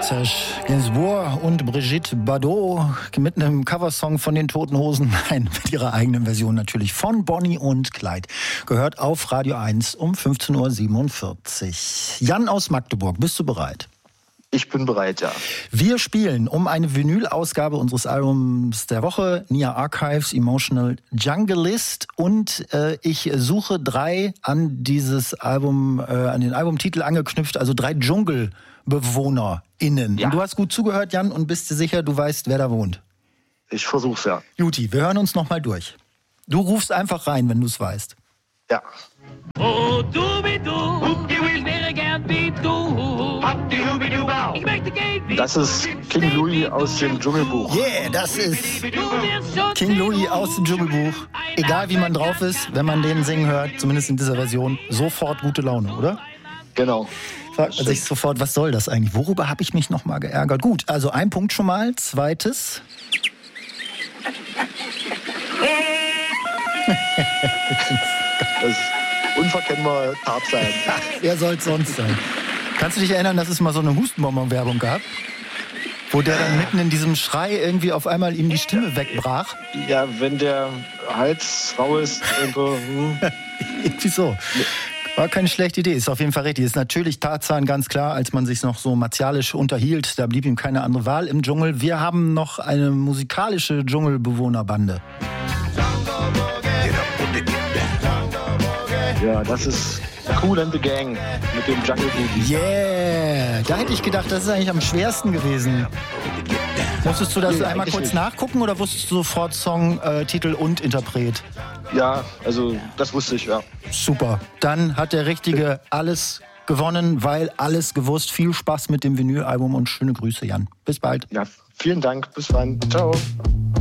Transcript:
Serge Gainsbourg und Brigitte Bardot mit einem Coversong von den Toten Hosen, nein, mit ihrer eigenen Version natürlich, von Bonnie und Clyde. Gehört auf Radio 1 um 15.47 Uhr. Jan aus Magdeburg, bist du bereit? Ich bin bereit, ja. Wir spielen um eine Vinyl-Ausgabe unseres Albums der Woche, Nia Archives Emotional Junglist. Und ich suche 3 an dieses Album, an den Albumtitel angeknüpft, also 3 DschungelbewohnerInnen. Ja. Und du hast gut zugehört, Jan, und bist dir sicher, du weißt, wer da wohnt? Ich versuch's, ja. Juti, wir hören uns nochmal durch. Du rufst einfach rein, wenn du es weißt. Ja. Oh, du, ich will wäre gern wie du. Ich möchte gehen wie Das ist King Louie aus dem Dschungelbuch. Yeah, das ist King Louie aus dem Dschungelbuch. Egal wie man drauf ist, wenn man den singen hört, zumindest in dieser Version, sofort gute Laune, oder? Genau. Fragt man sich sofort, was soll das eigentlich? Worüber habe ich mich nochmal geärgert? Gut, also ein Punkt schon mal. Zweites. Das ist unverkennbar Tarzan. Wer soll es sonst sein? Kannst du dich erinnern, dass es mal so eine Hustenbonbon-Werbung gab? Wo der dann mitten in diesem Schrei irgendwie auf einmal ihm die Stimme wegbrach? Ja, wenn der Hals rau ist. Irgendwie so. War keine schlechte Idee, ist auf jeden Fall richtig. Ist natürlich Tarzan, ganz klar, als man sich noch so martialisch unterhielt. Da blieb ihm keine andere Wahl im Dschungel. Wir haben noch eine musikalische Dschungelbewohnerbande. Ja, das ist Kool and the Gang mit dem Jungle Boogie. Yeah, da hätte ich gedacht, das ist eigentlich am schwersten gewesen. Musstest du das einmal kurz nachgucken oder wusstest du sofort Song, Titel und Interpret? Ja, also das wusste ich, ja. Super, dann hat der Richtige alles gewonnen, weil alles gewusst. Viel Spaß mit dem Vinylalbum und schöne Grüße, Jan. Bis bald. Ja, vielen Dank, bis dann. Ciao.